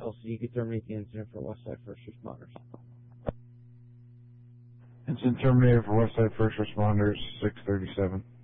LC, you can terminate the incident for Westside First Responders. Incident terminated for Westside First Responders, 637.